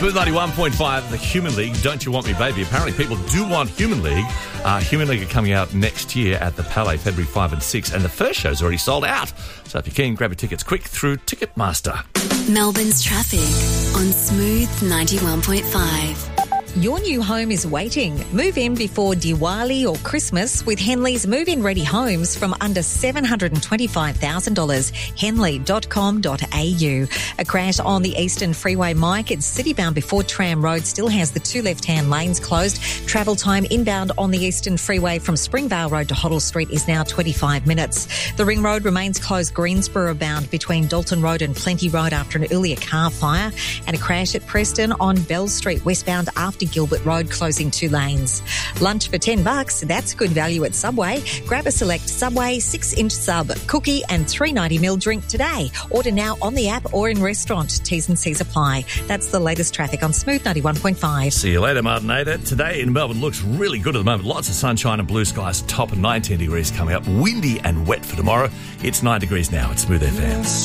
Smooth 91.5, the Human League, Don't You Want Me Baby. Apparently people do want Human League. Human League are coming out next year at the Palais, February 5 and 6, and the first show's already sold out. So if you're keen, grab your tickets quick through Ticketmaster. Melbourne's traffic on Smooth 91.5. Your new home is waiting. Move in before Diwali or Christmas with Henley's move-in ready homes from under $725,000. Henley.com.au. A crash on the Eastern Freeway, Mike. It's city-bound before Tram Road. Still has the two left-hand lanes closed. Travel time inbound on the Eastern Freeway from Springvale Road to Hoddle Street is now 25 minutes. The Ring Road remains closed Greensboro bound between Dalton Road and Plenty Road after an earlier car fire. And a crash at Preston on Bell Street westbound after Gilbert Road, closing two lanes. Lunch for $10, that's good value at Subway. Grab a select Subway 6-inch sub, cookie and $3.90ml drink today. Order now on the app or in restaurant. T's and C's apply. That's the latest traffic on Smooth 91.5. See you later, Martinator. Today in Melbourne looks really good at the moment. Lots of sunshine and blue skies. Top of 19 degrees coming up. Windy and wet for tomorrow. It's 9 degrees now. It's Smooth FM.